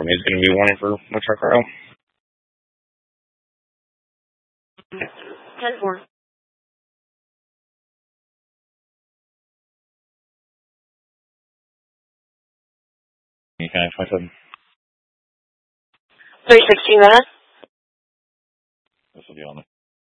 somebody's going to be wanting for my truck route. 10-4. Can I 27? 316 that? This will be on it.